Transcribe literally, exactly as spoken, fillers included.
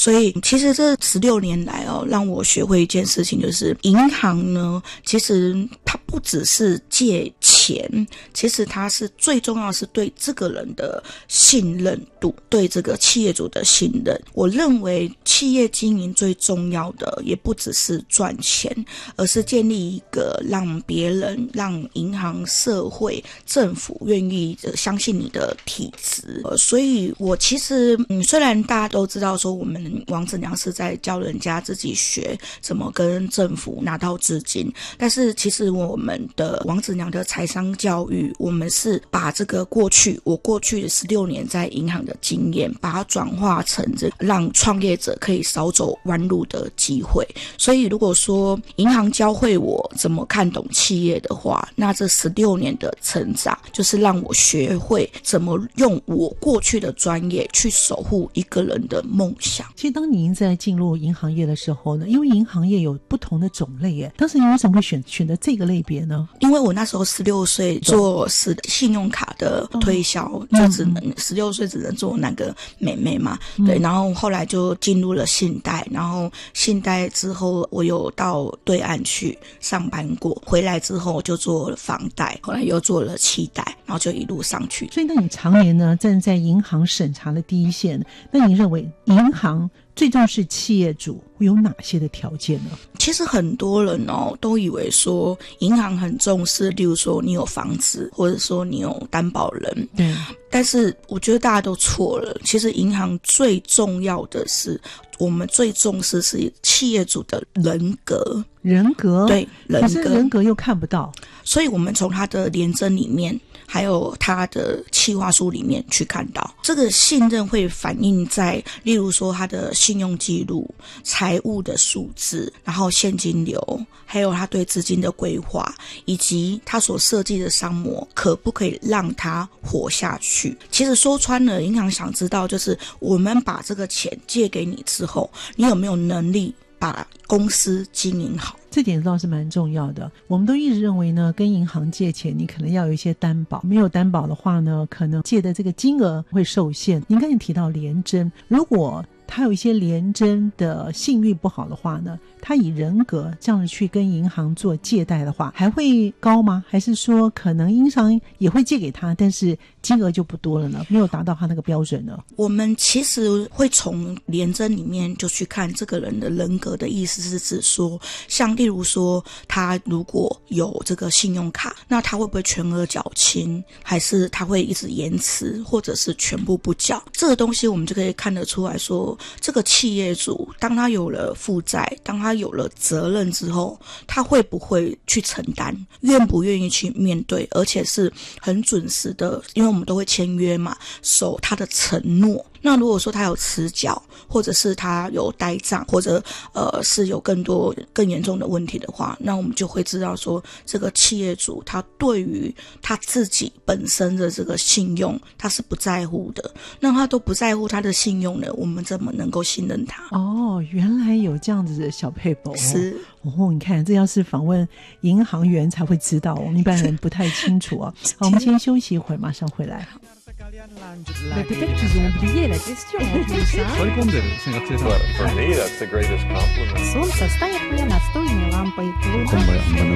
所以其实这十六年来哦，让我学会一件事情，就是银行呢，其实它不只是借钱，其实它是最重要的是对这个人的信任度，对这个企业主的信任。我认为企业经营最重要的也不只是赚钱，而是建立一个让别人、让银行、社会、政府愿意相信你的体质。呃、所以我其实嗯，虽然大家都知道说我们王子娘是在教人家自己学怎么跟政府拿到资金，但是其实我们的王子娘的财商教育，我们是把这个过去我过去十六年在银行的经验，把它转化成这让创业者可以少走弯路的机会。所以如果说银行教会我怎么看懂企业的话，那这十六年的成长就是让我学会怎么用我过去的专业去守护一个人的梦想。 其实当您在进入银行业的时候呢，因为银行业有不同的种类耶，当时你为什么会选选择这个类别呢？ 因为我那时候十六岁做是信用卡的推销，哦、就只能十六岁只能做那个妹妹嘛、嗯，对，然后后来就进入了信贷，然后信贷之后我有到对岸去上班过，回来之后就做了房贷，后来又做了期贷，然后就一路上去。 所以那你常年呢站在银行审查的第一线，那你认为银行最重视企业主会有哪些的条件呢？ 其实很多人哦都以为说银行很重视，例如说你有房子，或者说你有担保人。 对。 但是我觉得大家都错了，其实银行最重要的是，我们最重视是企业主的人格。 人格？对， 人格。 可是人格又看不到， 所以我们从他的联征里面，还有他的企划书里面去看到，这个信任会反映在，例如说他的信用记录、财务的数字，然后现金流，还有他对资金的规划，以及他所设计的商模可不可以让他活下去。其实说穿了，银行想知道就是我们把这个钱借给你之后，你有没有能力把公司经营好。 这点倒是蛮重要的。我们都一直认为呢，跟银行借钱你可能要有一些担保，没有担保的话呢，可能借的这个金额会受限。您刚才提到联征，如果他有一些联征的信誉不好的话呢，他以人格这样子去跟银行做借贷的话，还会高吗？还是说可能银行也会借给他，但是金额就不多了呢？没有达到他那个标准呢？ 我们其实会从联征里面就去看这个人的人格的意思，是指说，像例如说他如果有这个信用卡，那他会不会全额缴清，还是他会一直延迟，或者是全部不缴？这个东西我们就可以看得出来说，这个企业主当他有了负债，当他有了责任之后，他会不会去承担，愿不愿意去面对，而且是很准时的，因为我们都会签约嘛，守他的承诺。那如果说他有迟缴，或者是他有呆账，或者呃是有更多更严重的问题的话，那我们就会知道说，这个企业主他对于他自己本身的这个信用他是不在乎的。那他都不在乎他的信用呢，我们怎么能够信任他？ 哦，原来有这样子的小配博。 是哦，你看这要是访问银行员才会知道，我们一般人不太清楚啊。好，我们先休息一会儿，马上回来。 Mais peut-être qu'ils ont oublié la question en plus, hein? Well, for me, that's the greatest compliment. Солнце стоит мне настольной лампой. Come on,